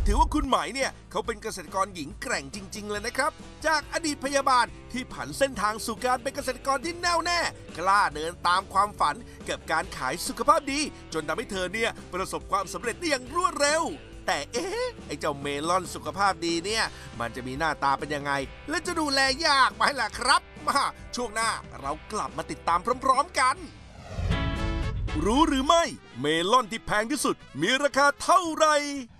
ถือว่าคุณไหมเนี่ยเขาเป็นเกษตรกรหญิงแกร่งจริงๆเลยนะครับจากอดีตพยาบาลที่ผันเส้นทางสู่การเป็นเกษตรกรที่แน่วแน่กล้าเดินตามความฝันกับการขายสุขภาพดีจนทำให้เธอเนี่ยประสบความสำเร็จได้อย่างรวดเร็วแต่ไอ้เจ้าเมลอนสุขภาพดีเนี่ยมันจะมีหน้าตาเป็นยังไงและจะดูแลยากไหมล่ะครับมาช่วงหน้าเรากลับมาติดตามพร้อมๆกันรู้หรือไม่เมลอนที่แพงที่สุดมีราคาเท่าไหร่